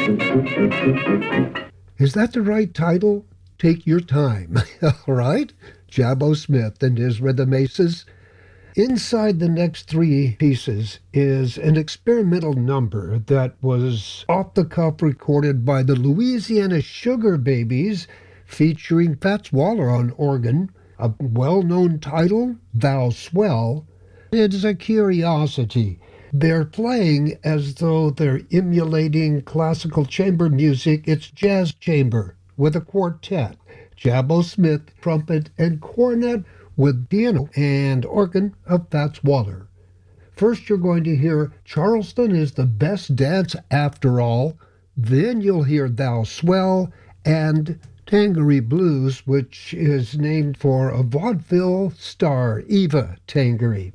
Is that the right title? Take your time. All right? Jabbo Smith and his Rhythm Aces. Inside the next three pieces is an experimental number that was off the cuff recorded by the Louisiana Sugar Babies featuring Fats Waller on organ. A well-known title, Thou Swell. It's a curiosity. They're playing as though they're emulating classical chamber music. It's jazz chamber with a quartet. Jabbo Smith, trumpet and cornet with piano and organ of Fats Waller. First you're going to hear Charleston is the Best Dance After All. Then you'll hear Thou Swell and Tangery Blues, which is named for a vaudeville star, Eva Tangery.